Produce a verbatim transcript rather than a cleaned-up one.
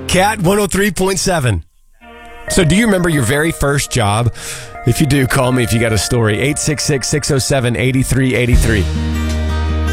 Cat one oh three point seven. So do you remember your very first job? If you do, call me if you got a story. eight six six, six oh seven, eight three eight three.